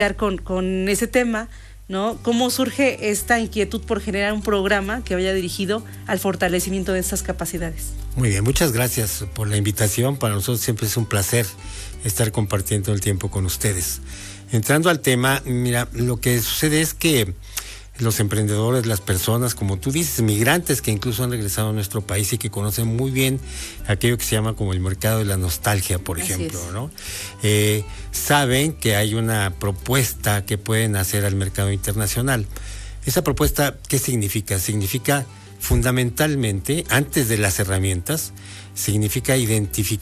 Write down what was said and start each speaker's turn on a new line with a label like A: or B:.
A: con ese tema, ¿no? ¿Cómo surge esta inquietud por generar un programa que vaya dirigido al fortalecimiento de estas capacidades?
B: Muy bien, muchas gracias por la invitación. Para nosotros siempre es un placer estar compartiendo el tiempo con ustedes. Entrando al tema, mira, lo que sucede es que los emprendedores, las personas, como tú dices, migrantes que incluso han regresado a nuestro país y que conocen muy bien aquello que se llama como el mercado de la nostalgia, por ejemplo, ¿no? Saben que hay una propuesta que pueden hacer al mercado internacional. Esa propuesta, ¿qué significa? Significa fundamentalmente, antes de las herramientas, significa identificar